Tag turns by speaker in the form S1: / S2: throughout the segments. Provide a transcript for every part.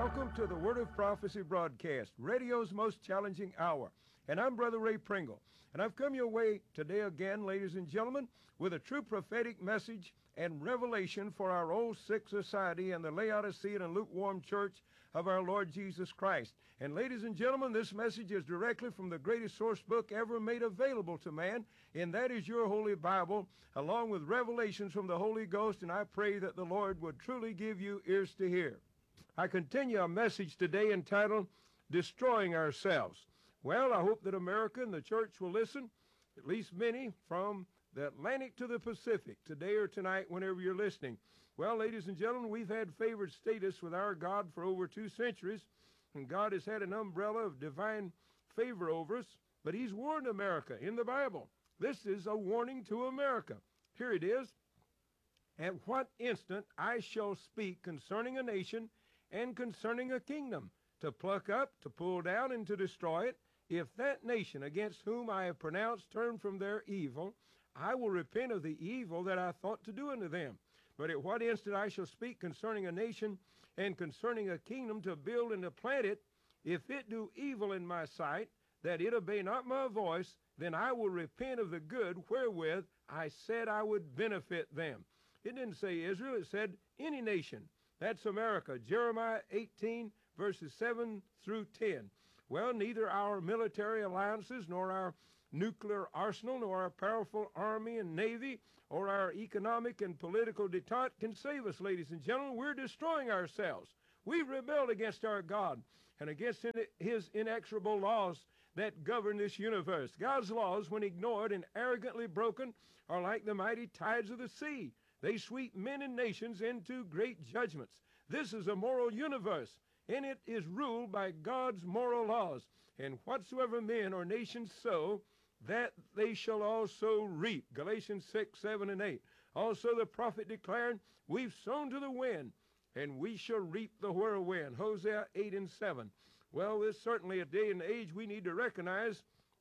S1: Welcome to the Word of Prophecy broadcast, radio's most challenging hour. And I'm Brother Ray Pringle. And I've come your way today again, ladies and gentlemen, with a true prophetic message and revelation for our old sick society and the Laodicean and lukewarm church of our Lord Jesus Christ. And ladies and gentlemen, this message is directly from the greatest source book ever made available to man, and that is your Holy Bible, along with revelations from the Holy Ghost, and I pray that the Lord would truly give you ears to hear. I continue our message today entitled, Destroying Ourselves. Well, I hope that America and the church will listen, at least many, from the Atlantic to the Pacific, today or tonight, whenever you're listening. Well, ladies and gentlemen, we've had favored status with our God for over 2 centuries, and God has had an umbrella of divine favor over us, but he's warned America in the Bible. This is a warning to America. Here it is. At what instant I shall speak concerning a nation and concerning a kingdom, to pluck up, to pull down, and to destroy it, if that nation against whom I have pronounced turn from their evil, I will repent of the evil that I thought to do unto them. But at what instant I shall speak concerning a nation and concerning a kingdom, to build and to plant it, if it do evil in my sight, that it obey not my voice, then I will repent of the good wherewith I said I would benefit them. It didn't say Israel, it said any nation. That's America. Jeremiah 18, verses 7 through 10. Well, neither our military alliances, nor our nuclear arsenal, nor our powerful army and navy, or our economic and political detente can save us, ladies and gentlemen. We're destroying ourselves. We've rebelled against our God and against his inexorable laws that govern this universe. God's laws, when ignored and arrogantly broken, are like the mighty tides of the sea. They sweep men and nations into great judgments. This is a moral universe, and it is ruled by God's moral laws. And whatsoever men or nations sow, that they shall also reap. Galatians 6, 7, and 8. Also the prophet declared, we've sown to the wind, and we shall reap the whirlwind. Hosea 8 and 7. Well, this certainly a day and age we need to recognize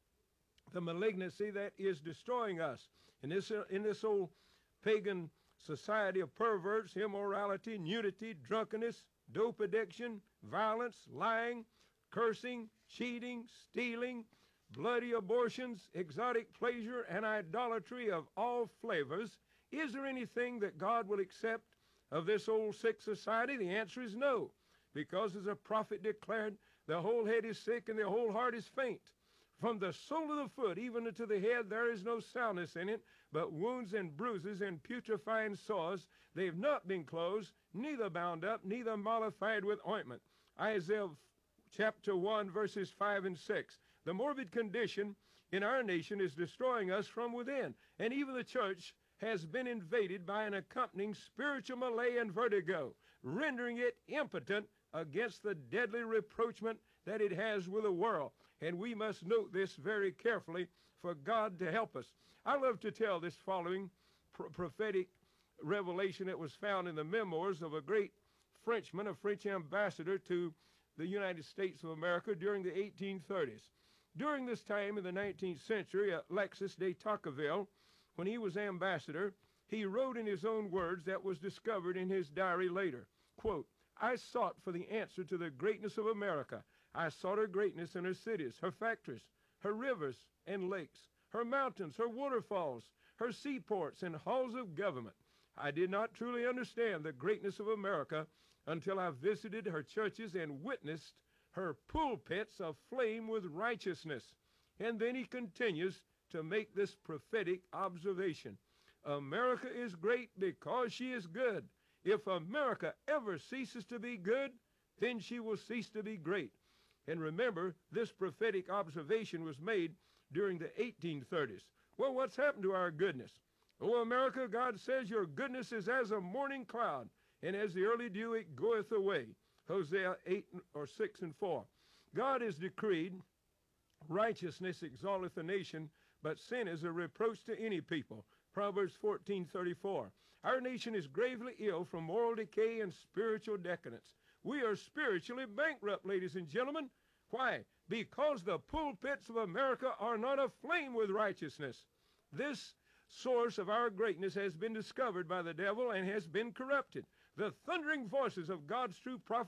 S1: the malignancy that is destroying us. In this old pagan society of perverts, immorality, nudity, drunkenness, dope addiction, violence, lying, cursing, cheating, stealing, bloody abortions, exotic pleasure, and idolatry of all flavors. Is there anything that God will accept of this old sick society? The answer is no, because as a prophet declared, the whole head is sick and the whole heart is faint. From the sole of the foot even unto the head there is no soundness in it, but wounds and bruises and putrefying sores. They have not been closed, neither bound up, neither mollified with ointment. Isaiah chapter 1, verses 5 and 6. The morbid condition in our nation is destroying us from within, and even the church has been invaded by an accompanying spiritual malaise and vertigo, rendering it impotent against the deadly reproachment that it has with the world. And we must note this very carefully for God to help us. I love to tell this following prophetic revelation that was found in the memoirs of a great Frenchman, a French ambassador to the United States of America during the 1830s. During this time in the 19th century, Alexis de Tocqueville, when he was ambassador, he wrote in his own words that was discovered in his diary later, quote, I sought for the answer to the greatness of America. I sought her greatness in her cities, her factories, her rivers and lakes, her mountains, her waterfalls, her seaports and halls of government. I did not truly understand the greatness of America until I visited her churches and witnessed her pulpits aflame with righteousness. And then he continues to make this prophetic observation. America is great because she is good. If America ever ceases to be good, then she will cease to be great. And remember, this prophetic observation was made during the 1830s. Well, what's happened to our goodness? O America, God says, your goodness is as a morning cloud, and as the early dew it goeth away. Hosea 8 or 6 and 4. God has decreed, righteousness exalteth a nation, but sin is a reproach to any people. Proverbs 14:34. Our nation is gravely ill from moral decay and spiritual decadence. We are spiritually bankrupt, ladies and gentlemen. Why? Because the pulpits of America are not aflame with righteousness. This source of our greatness has been discovered by the devil and has been corrupted. The thundering voices of God's true prophets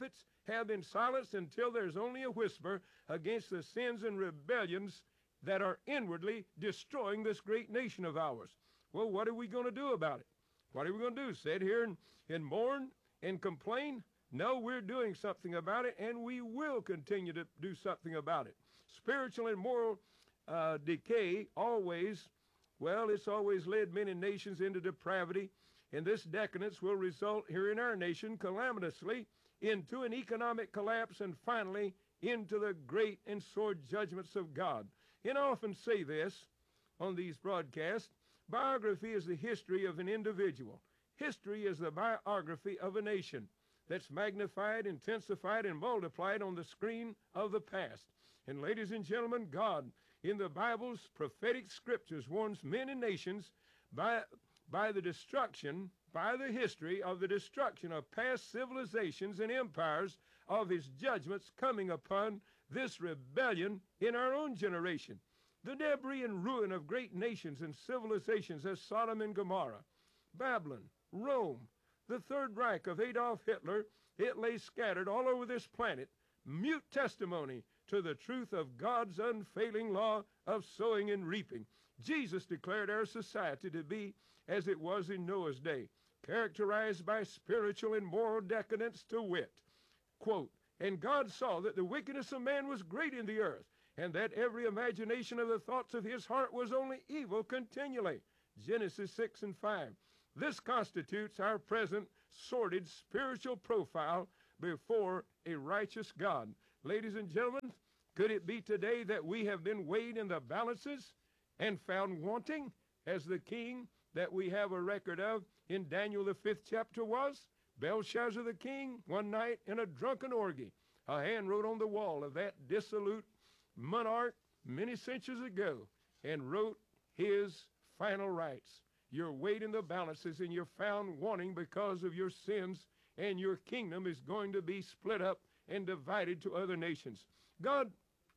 S1: have been silenced until there's only a whisper against the sins and rebellions that are inwardly destroying this great nation of ours. Well, what are we going to do about it? What are we going to do? Sit here and mourn and complain? No, we're doing something about it, and we will continue to do something about it. Spiritual and moral decay always, well, it's always led many nations into depravity, and this decadence will result here in our nation calamitously into an economic collapse and finally into the great and sore judgments of God. And I often say this on these broadcasts, biography is the history of an individual. History is the biography of a nation that's magnified, intensified, and multiplied on the screen of the past. And ladies and gentlemen, God, in the Bible's prophetic scriptures, warns men and nations by the destruction, by the history of the destruction of past civilizations and empires, of his judgments coming upon this rebellion in our own generation. The debris and ruin of great nations and civilizations as Sodom and Gomorrah, Babylon, Rome, the Third Reich of Adolf Hitler, it lay scattered all over this planet, mute testimony to the truth of God's unfailing law of sowing and reaping. Jesus declared our society to be as it was in Noah's day, characterized by spiritual and moral decadence, to wit, quote, "And God saw that the wickedness of man was great in the earth, and that every imagination of the thoughts of his heart was only evil continually." Genesis 6 and 5. This constitutes our present sordid spiritual profile before a righteous God. Ladies and gentlemen, could it be today that we have been weighed in the balances and found wanting, as the king that we have a record of in Daniel the 5th chapter was? Belshazzar the king, one night in a drunken orgy, a hand wrote on the wall of that dissolute monarch many centuries ago and wrote his final rites. You're weighed in the balances and you're found wanting because of your sins, and your kingdom is going to be split up and divided to other nations. God,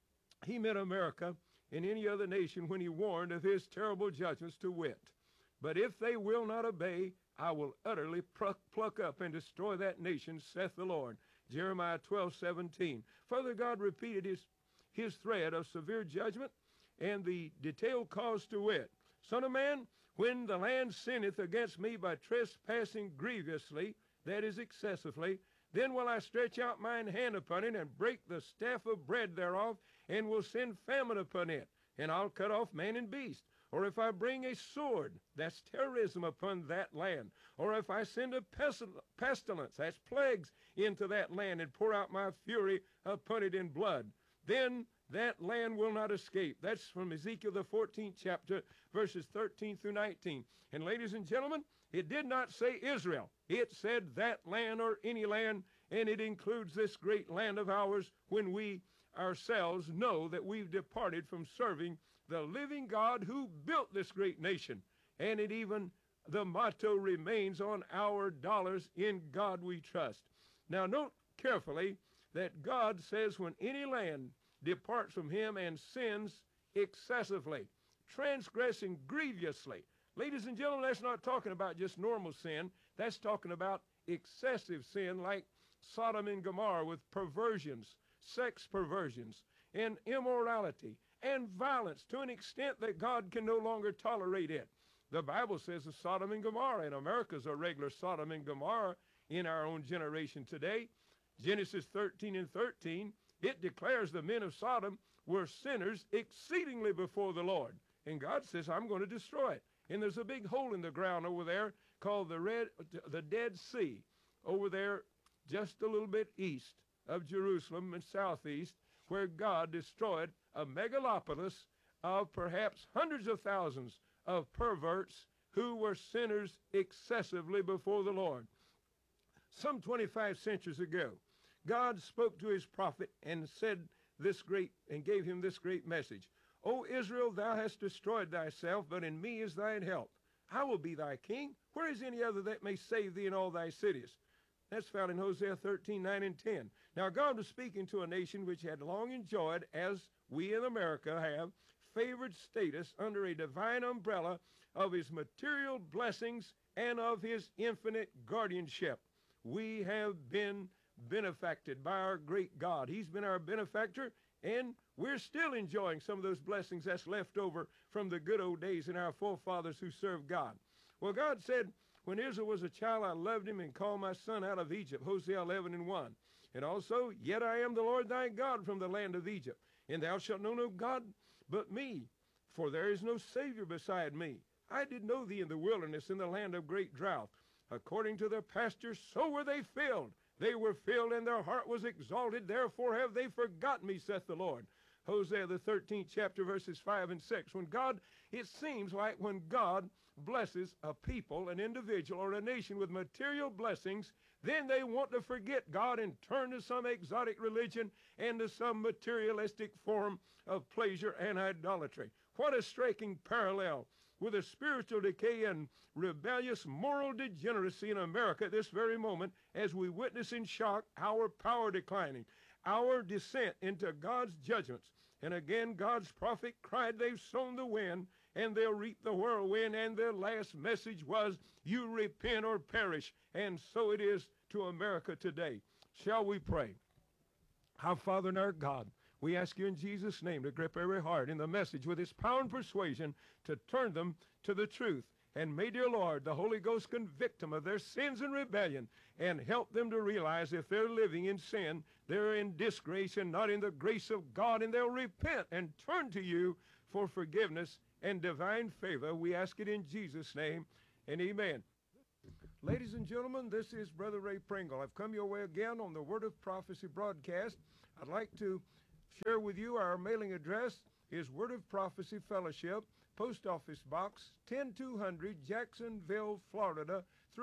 S1: he meant America and any other nation when he warned of his terrible judgments, to wit, "But if they will not obey, I will utterly pluck up and destroy that nation, saith the Lord." Jeremiah 12:17. Further, God repeated his threat of severe judgment and the detailed cause, to wit, "Son of man, when the land sinneth against me by trespassing grievously," that is excessively, "then will I stretch out mine hand upon it and break the staff of bread thereof, and will send famine upon it, and I'll cut off man and beast. Or if I bring a sword," that's terrorism, "upon that land, or if I send a pestilence," that's plagues, "into that land, and pour out my fury upon it in blood, then that land will not escape." That's from Ezekiel the 14th chapter, verses 13 through 19. And ladies and gentlemen, it did not say Israel. It said that land or any land, and it includes this great land of ours when we ourselves know that we've departed from serving the living God who built this great nation. And it even, the motto remains on our dollars, "In God we trust." Now note carefully that God says when any land departs from him and sins excessively, transgressing grievously. Ladies and gentlemen, that's not talking about just normal sin. That's talking about excessive sin, like Sodom and Gomorrah, with perversions, sex perversions, and immorality, and violence to an extent that God can no longer tolerate it. The Bible says of Sodom and Gomorrah, and America's a regular Sodom and Gomorrah in our own generation today. Genesis 13 and 13, it declares the men of Sodom were sinners exceedingly before the Lord. And God says, "I'm going to destroy it." And there's a big hole in the ground over there called the Dead Sea, over there just a little bit east of Jerusalem and southeast, where God destroyed a megalopolis of perhaps hundreds of thousands of perverts who were sinners excessively before the Lord. Some 25 centuries ago, God spoke to his prophet and said this great, and gave him this great message. "O Israel, thou hast destroyed thyself, but in me is thine help. I will be thy king. Where is any other that may save thee in all thy cities?" That's found in Hosea 13, 9 and 10. Now God was speaking to a nation which had long enjoyed, as we in America have, favored status under a divine umbrella of his material blessings and of his infinite guardianship. We have been benefacted by our great God. He's been our benefactor, and we're still enjoying some of those blessings that's left over from the good old days in our forefathers who served God. Well, God said, when Israel was a child, I loved him and called my son out of Egypt, Hosea 11:1. And also, yet I am the Lord thy God from the land of Egypt, and thou shalt know no God but me, for there is no Savior beside me. I did know thee in the wilderness, in the land of great drought. According to their pastures, so were they filled. They were filled, and their heart was exalted. Therefore have they forgotten me, saith the Lord. Hosea the 13th chapter, verses 5 and 6. It seems like when God blesses a people, an individual, or a nation with material blessings, then they want to forget God and turn to some exotic religion and to some materialistic form of pleasure and idolatry. What a striking parallel with the spiritual decay and rebellious moral degeneracy in America at this very moment, as we witness in shock our power declining, our descent into God's judgments. And again, God's prophet cried, they've sown the wind, and they'll reap the whirlwind. And their last message was, you repent or perish. And so it is to America today. Shall we pray? Our Father and our God, we ask you in Jesus' name to grip every heart in the message with its power and persuasion to turn them to the truth. And may, dear Lord, the Holy Ghost convict them of their sins and rebellion and help them to realize if they're living in sin, they're in disgrace and not in the grace of God, and they'll repent and turn to you for forgiveness and divine favor. We ask it in Jesus' name, and amen. Ladies and gentlemen, this is Brother Ray Pringle. I've come your way again on the Word of Prophecy broadcast. I'd like to share with you our mailing address is Word of Prophecy Fellowship, Post Office Box 10200, Jacksonville, Florida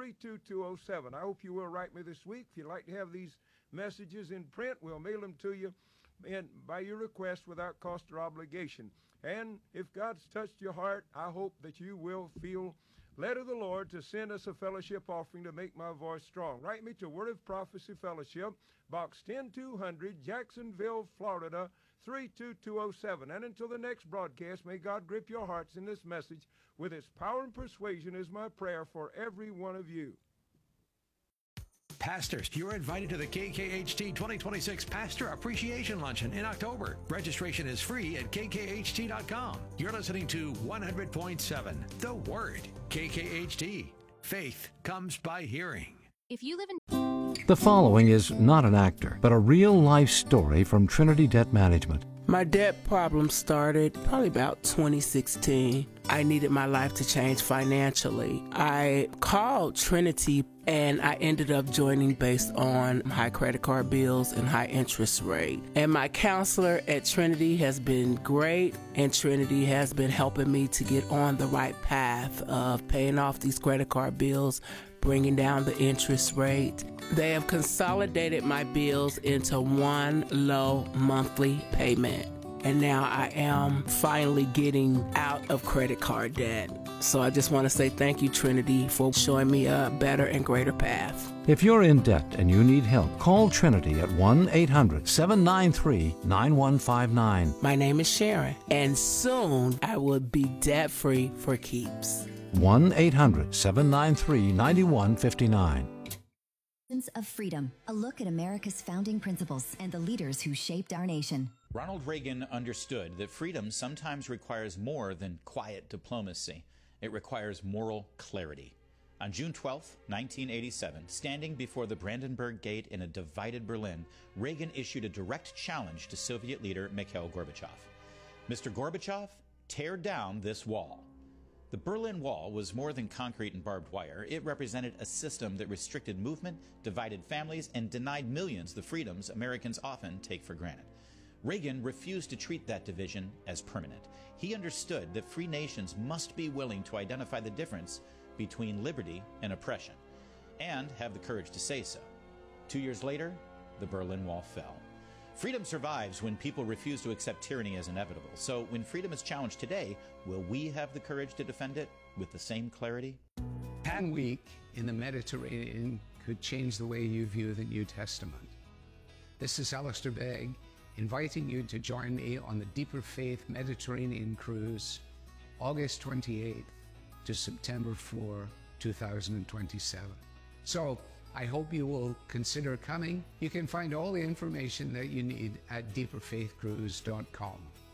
S1: 32207. I hope you will write me this week. If you'd like to have these messages in print, we'll mail them to you and by your request without cost or obligation. And if God's touched your heart, I hope that you will feel led of the Lord to send us a fellowship offering to make my voice strong. Write me to Word of Prophecy Fellowship, Box 10200, Jacksonville, Florida 32207. And until the next broadcast, may God grip your hearts in this message with its power and persuasion is my prayer for every one of you.
S2: Pastors, you're invited to the KKHT 2026 Pastor Appreciation Luncheon in October. Registration is free at kkht.com. You're listening to 100.7, The Word. KKHT. Faith comes by hearing.
S3: If you live in...
S4: The following is not an actor, but a real-life story from Trinity Debt Management.
S5: My debt problem started probably about 2016. I needed my life to change financially. I called Trinity and I ended up joining based on high credit card bills and high interest rate. And my counselor at Trinity has been great, and Trinity has been helping me to get on the right path of paying off these credit card bills, bringing down the interest rate. They have consolidated my bills into one low monthly payment. And now I am finally getting out of credit card debt. So I just want to say thank you, Trinity, for showing me a better and greater path.
S4: If you're in debt and you need help, call Trinity at 1-800-793-9159.
S5: My name is Sharon, and soon I will be debt-free for keeps.
S4: 1-800-793-9159.
S3: Of freedom, a look at America's founding principles and the leaders who shaped our nation.
S6: Ronald Reagan understood that freedom sometimes requires more than quiet diplomacy. It requires moral clarity. On June 12, 1987, standing before the Brandenburg Gate in a divided Berlin, Reagan issued a direct challenge to Soviet leader Mikhail Gorbachev. Mr. Gorbachev, tear down this wall. The Berlin Wall was more than concrete and barbed wire. It represented a system that restricted movement, divided families, and denied millions the freedoms Americans often take for granted. Reagan refused to treat that division as permanent. He understood that free nations must be willing to identify the difference between liberty and oppression, and have the courage to say so. 2 years later, the Berlin Wall fell. Freedom survives when people refuse to accept tyranny as inevitable. So when freedom is challenged today, will we have the courage to defend it with the same clarity?
S7: 1 week in the Mediterranean could change the way you view the New Testament. This is Alistair Begg, inviting you to join me on the Deeper Faith Mediterranean Cruise, August 28th to September 4, 2027. So I hope you will consider coming. You can find all the information that you need at deeperfaithcruise.com.